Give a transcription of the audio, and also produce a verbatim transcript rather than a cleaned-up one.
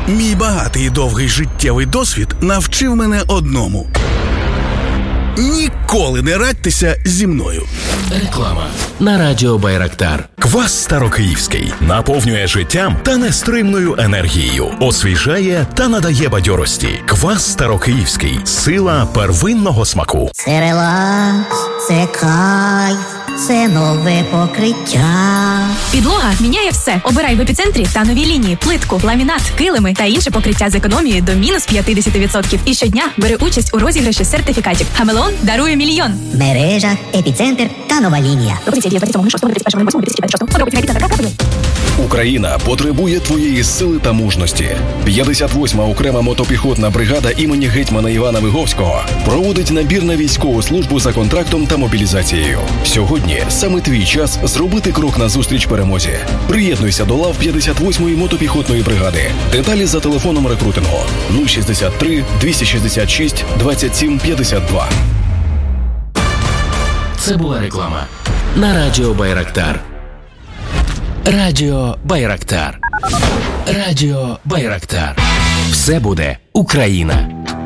Мій багатий і довгий життєвий досвід навчив мене одному. Ніколи не радьтеся зі мною. Реклама на радіо Байрактар. Квас Старокиївський наповнює життям та нестримною енергією, освіжає та надає бадьорості. Квас Старокиївський – сила первинного смаку. Це релакс, це кайф, це нове покриття. Підлога міняє все. Обирай в епіцентрі та нові лінії, плитку, ламінат, килими та інше покриття з економією до мінус п'ятдесят відсотків. І щодня бери участь у розіграші сертифікатів. Хамелеон дарує мільйон. Мережа, епіцентр та нова лінія. Пропозиція діє двадцять сьомого лютого тридцять першого лютого дві тисячі двадцять шостого. Подробиці на епіцентр крапка ю а. Україна потребує твоєї сили та мужності. п'ятдесят восьма окрема мотопіхотна бригада імені гетьмана Івана Виговського проводить набір на військову службу за контрактом та мобілізацією. Сьогодні саме твій час зробити крок назустріч перемозі. Приєднуйся до лав п'ятдесят восьмої мотопіхотної бригади. Деталі за телефоном рекрутингу нуль шістдесят три двісті шістдесят шість двадцять сім п'ятдесят два. Це була реклама на радіо Байрактар. Радіо Байрактар. Радіо Байрактар. Все буде Україна.